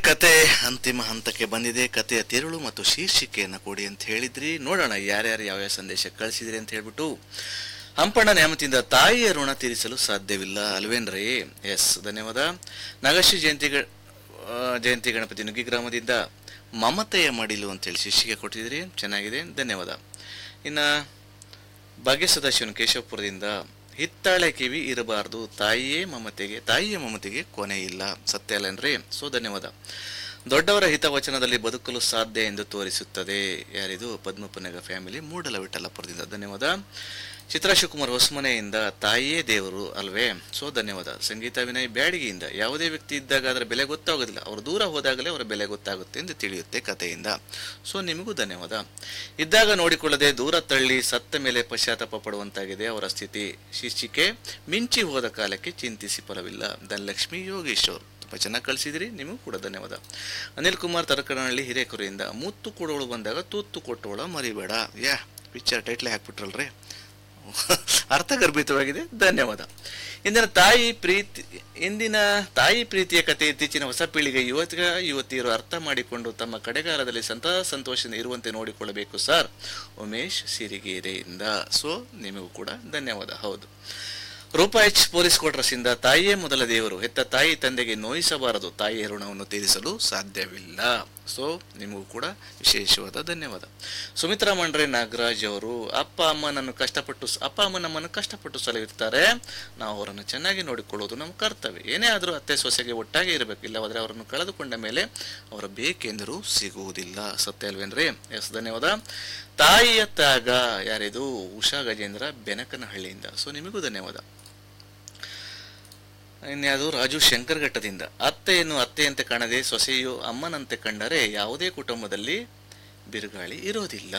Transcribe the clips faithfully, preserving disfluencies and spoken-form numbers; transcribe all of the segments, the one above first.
ಕತೆ ಅಂತಿಮ ಹಂತಕ್ಕೆ ಬಂದಿದೆ. ಕತೆಯ ತಿರುಳು ಮತ್ತು ಶೀರ್ಷಿಕೆಯನ್ನು ಕೊಡಿ ಅಂತ ಹೇಳಿದ್ರಿ. ನೋಡೋಣ ಯಾರ್ಯಾರು ಯಾವ್ಯಾವ ಸಂದೇಶ ಕಳಿಸಿದ್ರಿ ಅಂತ ಹೇಳ್ಬಿಟ್ಟು. ಹಂಪಣ್ಣ ನ್ಯಾಮತಿಯಿಂದ ತಾಯಿಯ ಋಣ ತೀರಿಸಲು ಸಾಧ್ಯವಿಲ್ಲ ಅಲ್ವೇನ್ರಿ? ಎಸ್, ಧನ್ಯವಾದ. ನಾಗಶ್ರೀ ಜಯಂತಿ ಜಯಂತಿ ಗಣಪತಿ ನುಗ್ಗಿ ಗ್ರಾಮದಿಂದ ಮಮತೆಯ ಮಡಿಲು ಅಂತೇಳಿ ಶೀರ್ಷಿಕೆ ಕೊಟ್ಟಿದ್ರಿ, ಚೆನ್ನಾಗಿದೆ, ಧನ್ಯವಾದ. ಇನ್ನು ಭಾಗ್ಯ ಸದಾಶಿವನ್ ಕೇಶವಪುರದಿಂದ ಹಿತ್ತಾಳೆ ಕಿವಿ ಇರಬಾರ್ದು, ತಾಯಿಯೇ ಮಮತೆಗೆ ತಾಯಿಯ ಮಮತೆಗೆ ಕೊನೆ ಇಲ್ಲ, ಸತ್ಯ ಅಲ್ಲನ್ರಿ? ಸೊ ಧನ್ಯವಾದ. ದೊಡ್ಡವರ ಹಿತವಚನದಲ್ಲಿ ಬದುಕಲು ಸಾಧ್ಯ ಎಂದು ತೋರಿಸುತ್ತದೆ. ಯಾರಿದು? ಪದ್ಮಪುನಗ ಫ್ಯಾಮಿಲಿ, ಮೂಡಲ ವಿಠಲಪುರದಿಂದ, ಧನ್ಯವಾದ. ಚಿತ್ರಾ ಶಿವಕುಮಾರ್ ಹೊಸಮನೆಯಿಂದ ತಾಯಿಯೇ ದೇವರು ಅಲ್ವೇ? ಸೊ ಧನ್ಯವಾದ. ಸಂಗೀತ ವಿನಯ್ ಬ್ಯಾಡಗಿಯಿಂದ ಯಾವುದೇ ವ್ಯಕ್ತಿ ಇದ್ದಾಗ ಅದರ ಬೆಲೆ ಗೊತ್ತಾಗೋದಿಲ್ಲ, ಅವರು ದೂರ ಹೋದಾಗಲೇ ಅವರ ಬೆಲೆ ಗೊತ್ತಾಗುತ್ತೆ ಎಂದು ತಿಳಿಯುತ್ತೆ ಕಥೆಯಿಂದ. ಸೊ ನಿಮಗೂ ಧನ್ಯವಾದ. ಇದ್ದಾಗ ನೋಡಿಕೊಳ್ಳದೆ ದೂರ ತಳ್ಳಿ ಸತ್ತ ಮೇಲೆ ಪಶ್ಚಾತ್ತಾಪ ಪಡುವಂತಾಗಿದೆ ಅವರ ಸ್ಥಿತಿ. ಶೀರ್ಷಿಕೆ ಮಿಂಚಿ ಹೋದ ಕಾಲಕ್ಕೆ ಚಿಂತಿಸಿ ಫಲವಿಲ್ಲ. ಧನಲಕ್ಷ್ಮಿ ಯೋಗೇಶ್ವರ್, ತುಂಬ ಚೆನ್ನಾಗಿ ಕಳಿಸಿದಿರಿ, ನಿಮಗೂ ಕೂಡ ಧನ್ಯವಾದ. ಅನಿಲ್ ಕುಮಾರ್ ತರಕನಹಳ್ಳಿ ಹಿರೇಕೆರೆಯಿಂದ ಮುತ್ತು ಕೊಡೋಳು ಬಂದಾಗ ತೂತ್ತು ಕೊಟ್ಟೋಳ ಮರಿಬೇಡ. ಯಾ ಪಿಕ್ಚರ್ ಟೈಟ್ಲೇ ಹಾಕ್ಬಿಟ್ರಲ್ರಿ, ಅರ್ಥಗರ್ಭಿತವಾಗಿದೆ, ಧನ್ಯವಾದ. ಇಂದಿನ ತಾಯಿ ಪ್ರೀತಿ ಇಂದಿನ ತಾಯಿ ಪ್ರೀತಿಯ ಕಥೆ ಇತ್ತೀಚಿನ ಹೊಸ ಪೀಳಿಗೆ ಯುವಕ ಯುವತಿಯರು ಅರ್ಥ ಮಾಡಿಕೊಂಡು ತಮ್ಮ ಕಡೆಗಾಲದಲ್ಲಿ ಸಂತ ಸಂತೋಷದಿಂದ ಇರುವಂತೆ ನೋಡಿಕೊಳ್ಳಬೇಕು ಸರ್. ಉಮೇಶ್ ಸಿರಿಗೆರೆಯಿಂದ. ಸೊ ನಿಮಗೂ ಕೂಡ ಧನ್ಯವಾದ. ಹೌದು, ರೂಪಾ ಎಚ್ ಪೊಲೀಸ್ ಕ್ವಾರ್ಟರ್ಸಿಂದ ತಾಯಿಯೇ ಮೊದಲ ದೇವರು, ಹೆತ್ತ ತಾಯಿ ತಂದೆಗೆ ನೋಯಿಸಬಾರದು, ತಾಯಿಯ ಋಣವನ್ನು ತೀರಿಸಲು ಸಾಧ್ಯವಿಲ್ಲ. ಸೊ ನಿಮಗೂ ಕೂಡ ವಿಶೇಷವಾದ ಧನ್ಯವಾದ. ಸುಮಿತ್ರಾ ಮಂಡ್ರೆ ನಾಗರಾಜ್ ಅವರು, ಅಪ್ಪ ಅಮ್ಮ ನನ್ನ ಕಷ್ಟಪಟ್ಟು ಅಪ್ಪ ಅಮ್ಮ ನಮ್ಮನ್ನು ಕಷ್ಟಪಟ್ಟು ಸಲಹಿರ್ತಾರೆ, ನಾವು ಅವರನ್ನು ಚೆನ್ನಾಗಿ ನೋಡಿಕೊಳ್ಳೋದು ನಮ್ಮ ಕರ್ತವ್ಯ. ಏನೇ ಆದರೂ ಅತ್ತೆ ಸೊಸೆಗೆ ಒಟ್ಟಾಗಿ ಇರಬೇಕು, ಇಲ್ಲವಾದರೆ ಅವರನ್ನು ಕಳೆದುಕೊಂಡ ಮೇಲೆ ಅವರ ಬೇಕೆಂದರೂ ಸಿಗುವುದಿಲ್ಲ, ಸತ್ಯ ಅಲ್ವೇನ್ರಿ? ಎಸ್, ಧನ್ಯವಾದ. ತಾಯಿಯ ತ್ಯಾಗ, ಯಾರಿದು? ಉಷಾ ಗಜೇಂದ್ರ ಬೆನಕನಹಳ್ಳಿಯಿಂದ. ಸೊ ನಿಮಗೂ ಧನ್ಯವಾದ. ಇನ್ಯಾವುದು? ರಾಜು ಶಂಕರಘಟ್ಟದಿಂದ, ಅತ್ತೆಯನ್ನು ಅತ್ತೆಯಂತೆ ಕಾಣದೆ ಸೊಸೆಯು ಅಮ್ಮನಂತೆ ಕಂಡರೆ ಯಾವುದೇ ಕುಟುಂಬದಲ್ಲಿ ಬಿರುಗಾಳಿ ಇರೋದಿಲ್ಲ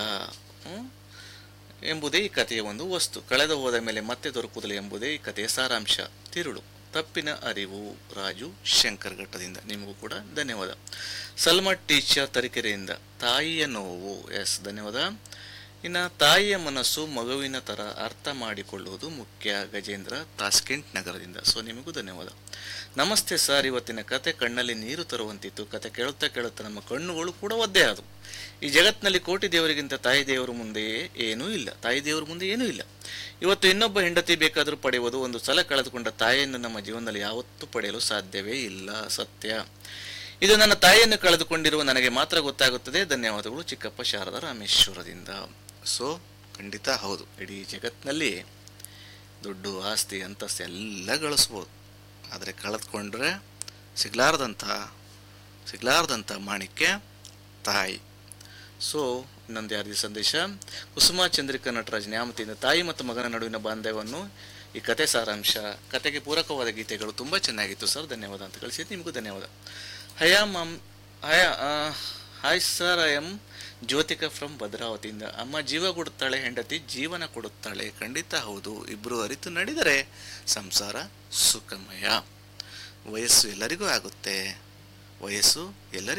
ಎಂಬುದೇ ಈ ಕಥೆಯ ಒಂದು ವಸ್ತು. ಕಳೆದು ಹೋದ ಮೇಲೆ ಮತ್ತೆ ದೊರಕುವುದಿಲ್ಲ ಎಂಬುದೇ ಈ ಕಥೆಯ ಸಾರಾಂಶ. ತಿರುಳು ತಪ್ಪಿನ ಅರಿವು. ರಾಜು ಶಂಕರಘಟ್ಟದಿಂದ, ನಿಮಗೂ ಕೂಡ ಧನ್ಯವಾದ. ಸಲ್ಮಾ ಟೀಚರ್ ತರೀಕೆರೆಯಿಂದ ತಾಯಿಯ ನೋವು. ಎಸ್, ಧನ್ಯವಾದ. ಇನ್ನು ತಾಯಿಯ ಮನಸ್ಸು ಮಗುವಿನ ತರ ಅರ್ಥ ಮಾಡಿಕೊಳ್ಳುವುದು ಮುಖ್ಯ. ಗಜೇಂದ್ರ ತಾಸ್ಕೆಂಟ್ ನಗರದಿಂದ. ಸೊ ನಿಮಗೂ ಧನ್ಯವಾದ. ನಮಸ್ತೆ ಸರ್, ಇವತ್ತಿನ ಕತೆ ಕಣ್ಣಲ್ಲಿ ನೀರು ತರುವಂತಿತ್ತು. ಕತೆ ಕೇಳುತ್ತಾ ಕೇಳುತ್ತಾ ನಮ್ಮ ಕಣ್ಣುಗಳು ಕೂಡ ಒದ್ದೆ ಆದವು. ಈ ಜಗತ್ತಿನಲ್ಲಿ ಕೋಟಿ ದೇವರಿಗಿಂತ ತಾಯಿ ದೇವರ ಮುಂದೆ ಏನೂ ಇಲ್ಲ ತಾಯಿ ದೇವರ ಮುಂದೆ ಏನೂ ಇಲ್ಲ. ಇವತ್ತು ಇನ್ನೊಬ್ಬ ಹೆಂಡತಿ ಬೇಕಾದರೂ ಪಡೆಯುವುದು, ಒಂದು ಸಲ ಕಳೆದುಕೊಂಡ ತಾಯಿಯನ್ನು ನಮ್ಮ ಜೀವನದಲ್ಲಿ ಯಾವತ್ತೂ ಪಡೆಯಲು ಸಾಧ್ಯವೇ ಇಲ್ಲ, ಸತ್ಯ. ಇದು ನನ್ನ ತಾಯಿಯನ್ನು ಕಳೆದುಕೊಂಡಿರುವ ನನಗೆ ಮಾತ್ರ ಗೊತ್ತಾಗುತ್ತದೆ. ಧನ್ಯವಾದಗಳು. ಚಿಕ್ಕಪ್ಪ ಶಾರದಾ ರಾಮೇಶ್ವರದಿಂದ. ಸೊ ಖಂಡಿತ ಹೌದು, ಇಡೀ ಜಗತ್ತಿನಲ್ಲಿ ದುಡ್ಡು ಆಸ್ತಿ ಅಂತಸ್ತು ಎಲ್ಲ ಗಳಿಸ್ಬೋದು, ಆದರೆ ಕಳೆದುಕೊಂಡ್ರೆ ಸಿಗ್ಲಾರ್ದಂಥ ಸಿಗ್ಲಾರ್ದಂಥ ಮಾಣಿಕ್ಯ ತಾಯಿ. ಸೊ ಇನ್ನೊಂದು ಯಾರಿದ ಸಂದೇಶ? ಕುಸುಮಾ ಚಂದ್ರಿಕಾ ನಟರಾಜ್ ನ್ಯಾಮತಿಯಿಂದ, ತಾಯಿ ಮತ್ತು ಮಗನ ನಡುವಿನ ಬಾಂಧವ್ಯವನ್ನು ಈ ಕತೆ ಸಾರಾಂಶ, ಕತೆಗೆ ಪೂರಕವಾದ ಗೀತೆಗಳು ತುಂಬ ಚೆನ್ನಾಗಿತ್ತು ಸರ್, ಧನ್ಯವಾದ ಅಂತ ಕಳಿಸಿದ್ದು, ನಿಮಗೂ ಧನ್ಯವಾದ. ಹಯಾ ಮಮ್ ಹಯಾ hi sir, I M Jyothika from ಭದ್ರಾವತಿಯಿಂದ. ಅಮ್ಮ ಜೀವ ಕೊಡುತ್ತಾಳೆ, ಹೆಂಡತಿ ಜೀವನ ಕೊಡುತ್ತಾಳೆ. ಖಂಡಿತ ಹೌದು, ಇಬ್ಬರು ಅರಿತು ನಡೆದರೆ ಸಂಸಾರ ಸುಖಮಯ. ವಯಸ್ಸು ಎಲ್ಲರಿಗೂ ಆಗುತ್ತೆ, ವಯಸ್ಸು ಎಲ್ಲರಿಗೂ